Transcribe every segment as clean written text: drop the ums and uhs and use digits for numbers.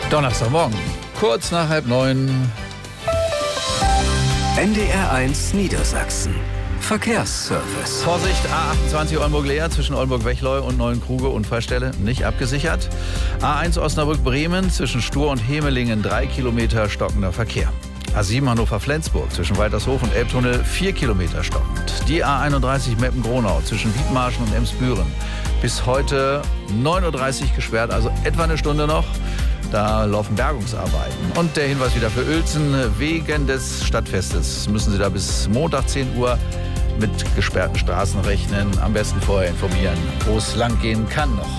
Donnerstagmorgen, kurz nach 8:30. NDR1 Niedersachsen. Verkehrsservice. Vorsicht, A28 Oldenburg-Leer zwischen Oldenburg-Wechleu und Neuenkruge, Unfallstelle nicht abgesichert. A1 Osnabrück-Bremen zwischen Stur und Hemelingen 3 Kilometer stockender Verkehr. A7 Hannover-Flensburg zwischen Waltershof und Elbtunnel 4 Kilometer stockend. Die A31 Meppen-Gronau zwischen Wiedmarschen und Emsbüren bis heute 9:30 Uhr gesperrt, also etwa eine Stunde noch. Da laufen Bergungsarbeiten. Und der Hinweis wieder für Uelzen, wegen des Stadtfestes müssen Sie da bis Montag 10 Uhr mit gesperrten Straßen rechnen. Am besten vorher informieren, wo es lang gehen kann noch.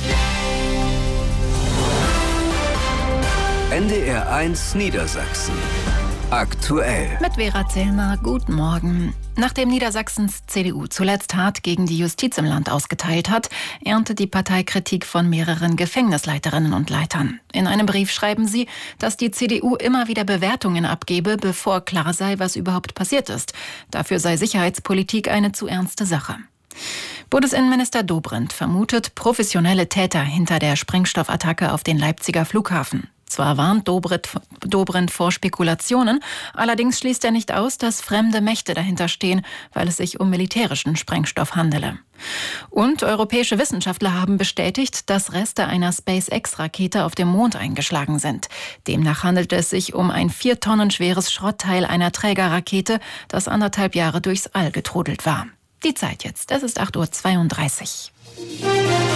NDR1 Niedersachsen. Aktuell. Mit Vera Zellmer, guten Morgen. Nachdem Niedersachsens CDU zuletzt hart gegen die Justiz im Land ausgeteilt hat, erntet die Partei Kritik von mehreren Gefängnisleiterinnen und Leitern. In einem Brief schreiben sie, dass die CDU immer wieder Bewertungen abgebe, bevor klar sei, was überhaupt passiert ist. Dafür sei Sicherheitspolitik eine zu ernste Sache. Bundesinnenminister Dobrindt vermutet professionelle Täter hinter der Sprengstoffattacke auf den Leipziger Flughafen. Zwar warnt Dobrindt vor Spekulationen, allerdings schließt er nicht aus, dass fremde Mächte dahinter stehen, weil es sich um militärischen Sprengstoff handele. Und europäische Wissenschaftler haben bestätigt, dass Reste einer SpaceX-Rakete auf dem Mond eingeschlagen sind. Demnach handelt es sich um ein 4 Tonnen schweres Schrottteil einer Trägerrakete, das 1,5 Jahre durchs All getrudelt war. Die Zeit jetzt, es ist 8:32 Uhr.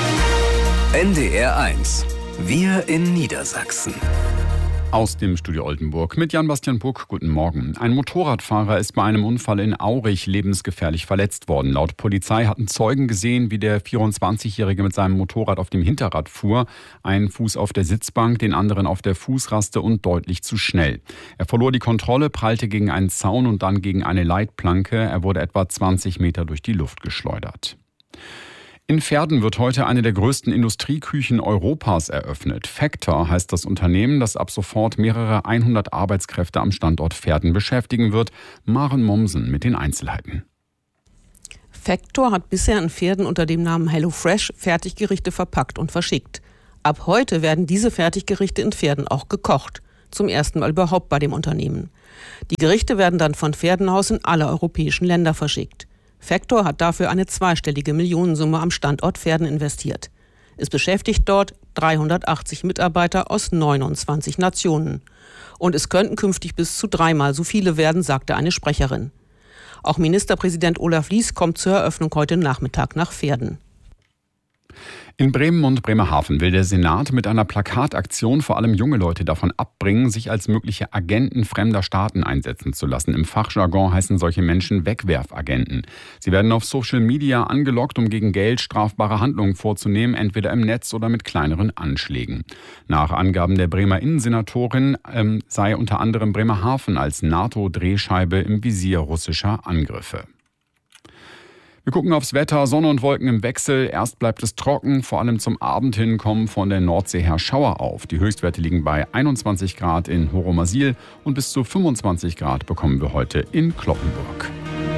NDR1. Wir in Niedersachsen. Aus dem Studio Oldenburg mit Jan-Bastian Puck. Guten Morgen. Ein Motorradfahrer ist bei einem Unfall in Aurich lebensgefährlich verletzt worden. Laut Polizei hatten Zeugen gesehen, wie der 24-Jährige mit seinem Motorrad auf dem Hinterrad fuhr. Einen Fuß auf der Sitzbank, den anderen auf der Fußraste und deutlich zu schnell. Er verlor die Kontrolle, prallte gegen einen Zaun und dann gegen eine Leitplanke. Er wurde etwa 20 Meter durch die Luft geschleudert. In Verden wird heute eine der größten Industrieküchen Europas eröffnet. Factor heißt das Unternehmen, das ab sofort mehrere 100 Arbeitskräfte am Standort Verden beschäftigen wird. Maren Mommsen mit den Einzelheiten. Factor hat bisher in Verden unter dem Namen HelloFresh Fertiggerichte verpackt und verschickt. Ab heute werden diese Fertiggerichte in Verden auch gekocht. Zum ersten Mal überhaupt bei dem Unternehmen. Die Gerichte werden dann von Verden aus in alle europäischen Länder verschickt. Factor hat dafür eine zweistellige Millionensumme am Standort Verden investiert. Es beschäftigt dort 380 Mitarbeiter aus 29 Nationen. Und es könnten künftig bis zu 3-mal so viele werden, sagte eine Sprecherin. Auch Ministerpräsident Olaf Lies kommt zur Eröffnung heute Nachmittag nach Verden. In Bremen und Bremerhaven will der Senat mit einer Plakataktion vor allem junge Leute davon abbringen, sich als mögliche Agenten fremder Staaten einsetzen zu lassen. Im Fachjargon heißen solche Menschen Wegwerfagenten. Sie werden auf Social Media angelockt, um gegen Geld strafbare Handlungen vorzunehmen, entweder im Netz oder mit kleineren Anschlägen. Nach Angaben der Bremer Innensenatorin sei unter anderem Bremerhaven als NATO-Drehscheibe im Visier russischer Angriffe. Wir gucken aufs Wetter, Sonne und Wolken im Wechsel. Erst bleibt es trocken, vor allem zum Abend hin kommen von der Nordsee her Schauer auf. Die Höchstwerte liegen bei 21 Grad in Horomasil und bis zu 25 Grad bekommen wir heute in Cloppenburg.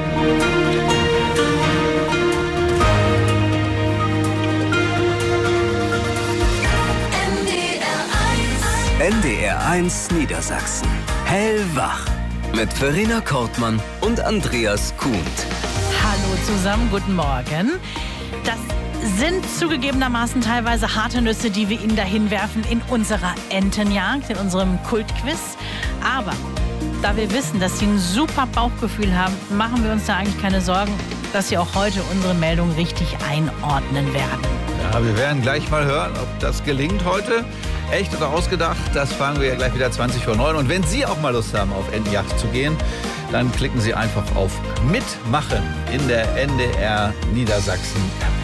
NDR1 Niedersachsen. Hellwach. Mit Verena Kortmann und Andreas Kuhnt. Hallo zusammen, guten Morgen. Das sind zugegebenermaßen teilweise harte Nüsse, die wir Ihnen dahin werfen in unserer Entenjagd, in unserem Kultquiz. Aber da wir wissen, dass Sie ein super Bauchgefühl haben, machen wir uns da eigentlich keine Sorgen, dass Sie auch heute unsere Meldung richtig einordnen werden. Ja, wir werden gleich mal hören, ob das gelingt heute. Echt oder ausgedacht, das fragen wir ja gleich wieder 20:09. Und wenn Sie auch mal Lust haben, auf Entenjagd zu gehen, dann klicken Sie einfach auf Mitmachen in der NDR Niedersachsen App.